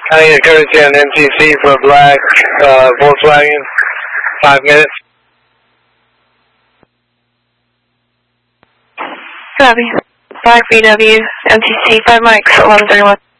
I need a courtesy on MTC for a black Volkswagen, 5 minutes. Copy. Black VW, MTC, 5 mics, 1131.